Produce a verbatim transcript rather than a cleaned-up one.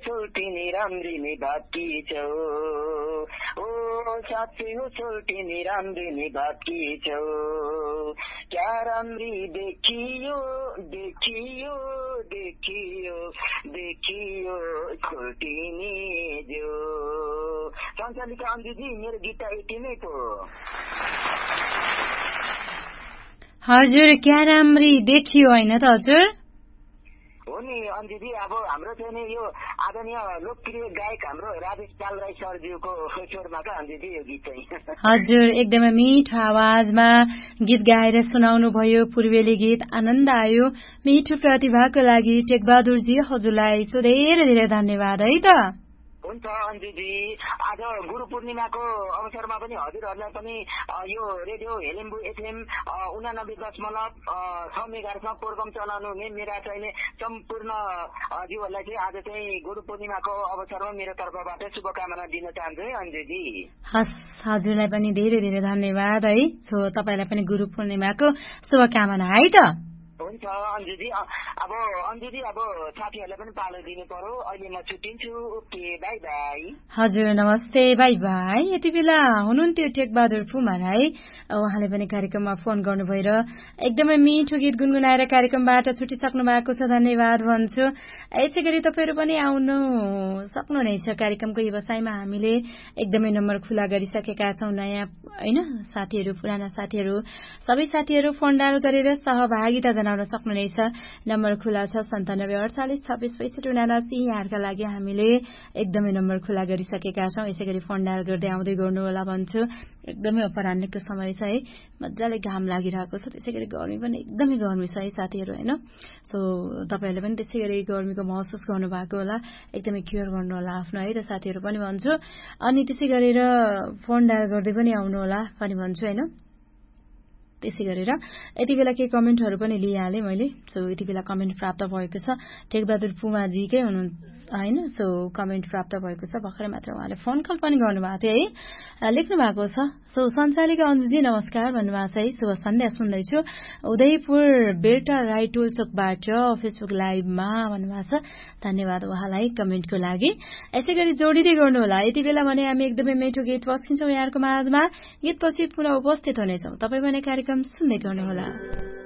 छोटिनी राम्रिनी भाकी छौ ओ साँच्चै हो छोटिनी राम्रिनी भाकी छौ क्या राम्री देखियो देखियो देखियो देखियो छोटिनी जो सञ्चालिका अन्जुजी मेरो गीत यति नै पो हजुर क्या राम्री देखियो हैन त हजुर हो नि अन्जुजी अब हाम्रो चाहिँ नि यो आदरणीय लोकप्रिय गायक हाम्रो राजेश पाल राई सरज्यूको स्वरमा का अन्जुजी यो गीत चाहिँ हजुर एकदमै मिठो आवाजमा गीत गाएर सुनाउनु भयो पूर्वेली गीत आनन्द आयो मिठो प्रतिभाको लागि टेकबहादुरजी हजुरलाई धेरै धेरै धन्यवाद है त हुन्छ अन्जुजी आज गुरु पूर्णिमाको अवसरमा पनि हजुरहरूलाई पनि यो रेडियो हेलेम्बु एफएम उनानब्बे दशमलव छ मेगाहर्जमा प्रोग्राम चलाउनु हुने मेरा चाहिँ सम्पूर्ण जीवहरूलाई चाहिँ आज चाहिँ गुरु पूर्णिमाको अवसरमा मेरो तर्फबाट शुभकामना दिन चाहन्छु है अन्जुजी हस् हजुरलाई पनि धेरै धेरै धन्यवाद है सो तपाईलाई पनि गुरु पूर्णिमाको शुभकामना है त हुन्छ अन्जुजी अब अन्जुजी अब साथीहरूलाई पनि पालो दिनु पर्यो अहिले म छुट्टिन्छु ओके बाई बाई हजुर नमस्ते बाई बाई यति बेला हुनुहुन्थ्यो टेकबहादुर पुमा राई उहाँले पनि कार्यक्रममा फोन गर्नुभयो र एकदमै मिठो गीत गुनगुनाएर कार्यक्रमबाट छुटिसक्नु भएको छ धन्यवाद भन्छु यसै गरी तपाईँहरू पनि आउनु सक्नुहुनेछ कार्यक्रमको व्यवसायमा हामीले एकदमै नम्बर खुला गरिसकेका छौँ नयाँ होइन साथीहरू पुराना साथीहरू सबै साथीहरू फोन डायल गरेर सहभागिता जनाउन सक्नुहुनेछ नम्बर खुला छ सन्तानब्बे अडचालिस छब्बिस पैँसठी उनासी यहाँहरूका लागि हामीले एकदमै नम्बर खुला गरिसकेका छौँ यसै गरी फोन डायल गर्दै आउँदै गर्नु होला भन्छु एकदमै अपराह्नको समय छ है मजाले घाम लागिरहेको छ त्यसै गरी गर्मी पनि एकदमै गर्मी छ है साथीहरू होइन सो तपाईँहरूले पनि त्यसै गरी गर्मीको महसुस गर्नुभएको होला एकदमै केयर गर्नु होला आफ्नो है त साथीहरू पनि भन्छु अनि त्यसै गरेर फोन डायल गर्दै पनि आउनु होला पनि भन्छु होइन त्यसै गरेर यति बेला केही कमेन्टहरू पनि लिइहालेँ मैले सो यति बेला कमेन्ट प्राप्त भएको छ टेकबहादुर पुमाजीकै हुनु होइन सो कमेन्ट प्राप्त भएको छ भर्खरै मात्र उहाँले फोन कल पनि गर्नुभएको थियो है लेख्नु भएको छ सो सञ्चालिका अन्जुजी नमस्कार भन्नुभएको छ है शुभ सन्ध्या सुन्दैछु उदयपुर बेल्टा राई टोलचोकबाट फेसबुक लाइभमा भन्नुभएको छ धन्यवाद उहाँलाई कमेन्टको लागि यसै गरी जोडिँदै गर्नुहोला यति बेला भने हामी एकदमै मिठो गीत पस्किन्छौँ यहाँहरूको माझमा गीतपछि पुनः उपस्थित हुनेछौँ तपाईँ भने कार्यक्रम सुन्दै गर्नुहोला